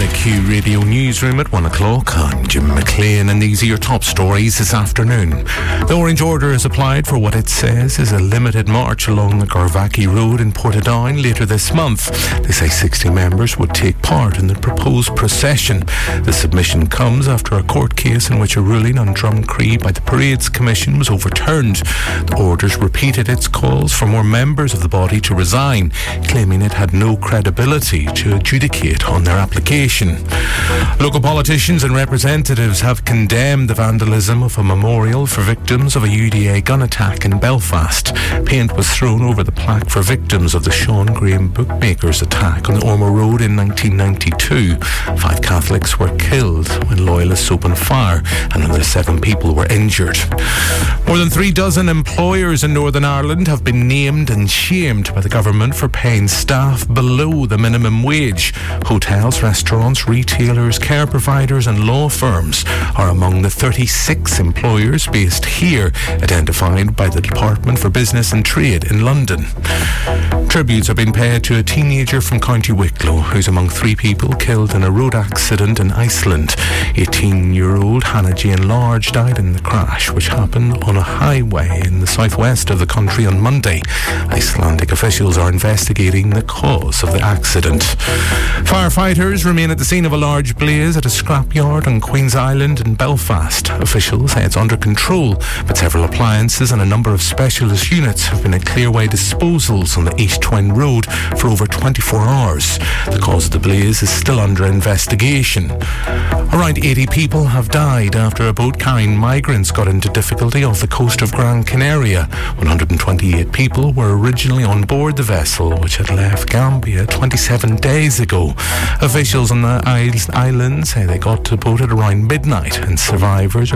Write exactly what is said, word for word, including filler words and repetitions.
the Q Radio Newsroom at one o'clock. I'm Jim McLean, and these are your top stories this afternoon. The Orange Order has applied for what it says is a limited march along the Garvaki Road in Portadown later this month. They say sixty members would take part in the proposed procession. The submission comes after a court case in which a ruling on Drumcree by the Parades Commission was overturned. The Orders repeated its calls for more members of the body to resign, claiming it had no credibility to adjudicate on their application. Local politicians and representatives have condemned the vandalism of a memorial for victims of a U D A gun attack in Belfast. Paint was thrown over the plaque for victims of the Sean Graham Bookmakers attack on the Ormer Road in nineteen ninety-two. Five Catholics were killed when Loyalists opened fire, and another seven people were injured. More than three dozen employers in Northern Ireland have been named and shamed by the government for paying staff below the minimum wage. Hotels, restaurants, retailers, care providers and law firms are among the thirty-six employers based here, identified by the Department for Business and Trade in London. Tributes are being paid to a teenager from County Wicklow who's among three people killed in a road accident in Iceland. eighteen-year-old Hannah Jane Large died in the crash, which happened on a highway in the southwest of the country on Monday. Icelandic officials are investigating the cause of the accident. Firefighters remain at the scene of a large blaze at a scrapyard on Queen's Island in Belfast. Officials say it's under control, but several appliances and a number of specialist units have been at Clearway Disposals on the East Twin Road for over twenty-four hours. The cause of the blaze is still under investigation. Around eighty people have died after a boat carrying migrants got into difficulty off the coast of Gran Canaria. one hundred twenty-eight people were originally on board the vessel, which had left Gambia twenty-seven days ago. Officials on the island say they got to the boat at around midnight, and survivors